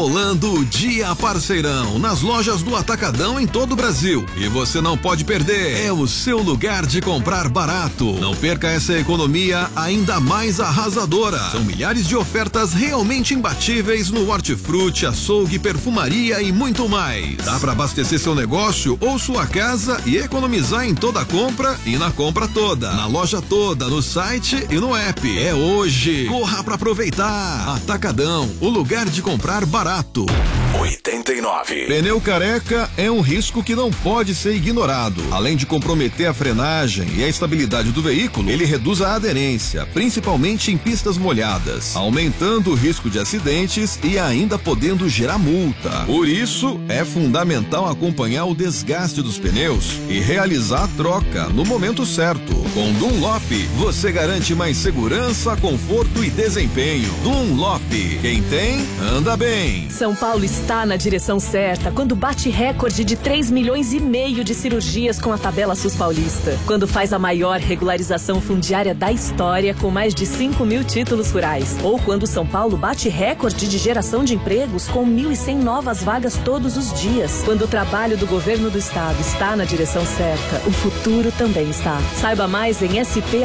rolando o Dia Parceirão nas lojas do Atacadão em todo o Brasil. E você não pode perder, é o seu lugar de comprar barato. Não perca essa economia ainda mais arrasadora. São milhares de ofertas realmente imbatíveis no hortifruti, açougue, perfumaria e muito mais. Dá para abastecer seu negócio ou sua casa e economizar em toda a compra e na compra toda, na loja toda, no site e no app. É hoje. Corra para aproveitar. Atacadão, o lugar de comprar barato. 89. Pneu careca é um risco que não pode ser ignorado. Além de comprometer a frenagem e a estabilidade do veículo, ele reduz a aderência, principalmente em pistas molhadas, aumentando o risco de acidentes e ainda podendo gerar multa. Por isso, é fundamental acompanhar o desgaste dos pneus e realizar a troca no momento certo. Com Dunlop, você garante mais segurança, conforto e desempenho. Dunlop, quem tem, anda bem. São Paulo está na direção certa quando bate recorde de 3,5 milhões de cirurgias com a tabela SUS paulista. Quando faz a maior regularização fundiária da história com mais de 5 mil títulos rurais. Ou quando São Paulo bate recorde de geração de empregos com 1.100 novas vagas todos os dias. Quando o trabalho do governo do estado está na direção certa, o futuro também está. Saiba mais em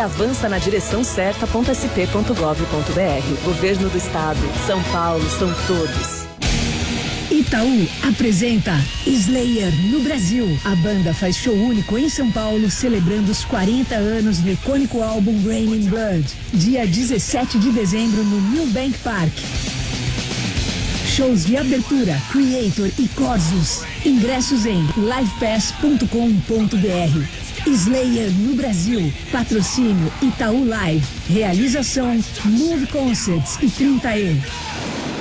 spavança-na-direção-certa.sp.gov.br. Governo do estado, São Paulo, são todos. Itaú apresenta Slayer no Brasil. A banda faz show único em São Paulo, celebrando os 40 anos do icônico álbum Raining Blood, dia 17 de dezembro no New Bank Park. Shows de abertura, Creator e Corsus. Ingressos em livepass.com.br. Slayer no Brasil. Patrocínio Itaú Live. Realização Move Concerts e 30E.